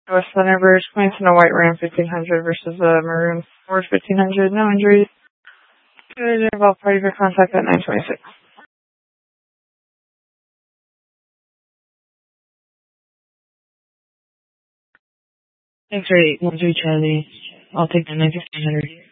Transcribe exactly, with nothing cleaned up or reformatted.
West Thunderbird, Queenston, a white Ram fifteen hundred versus a maroon Ford fifteen hundred, no injuries. Good, involved party for contact at nine twenty-six. Thanks for eight one three Charlie. I'll take the nine fifteen hundred.